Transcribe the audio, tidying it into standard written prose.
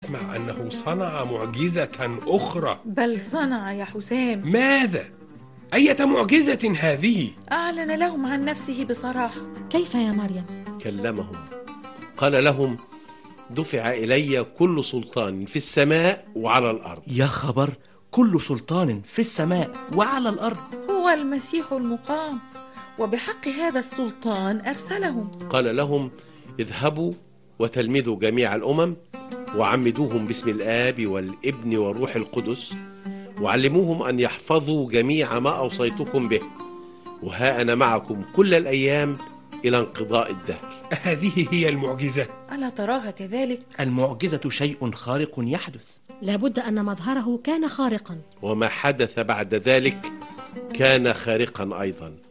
أسمع أنه صنع معجزة أخرى. بل صنع يا حسام. ماذا؟ أية معجزة هذه؟ أعلن لهم عن نفسه بصراحة. كيف يا مريم؟ كلمهم، قال لهم: دفع إلي كل سلطان في السماء وعلى الأرض. يا خبر، كل سلطان في السماء وعلى الأرض. هو المسيح المقام، وبحق هذا السلطان أرسلهم. قال لهم: اذهبوا وتلمذوا جميع الأمم وعمدوهم باسم الآب والابن والروح القدس، وعلموهم أن يحفظوا جميع ما أوصيتكم به، وها أنا معكم كل الأيام إلى انقضاء الدهر. هذه هي المعجزة؟ ألا تراها كذلك؟ المعجزة شيء خارق يحدث. لابد أن مظهره كان خارقا، وما حدث بعد ذلك كان خارقا أيضا،